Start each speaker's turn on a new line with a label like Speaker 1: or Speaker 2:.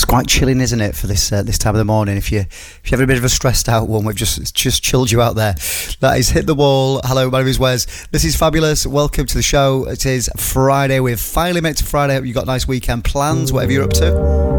Speaker 1: It's quite chilling, isn't it, for this time of the morning? If you're having a bit of a stressed out one, we've just chilled you out there. That is Hit the Wall. Hello, my name is Wes. This is fabulous. Welcome to the show. It is Friday. We've finally made it to Friday. Hope you got nice weekend plans, whatever you're up to.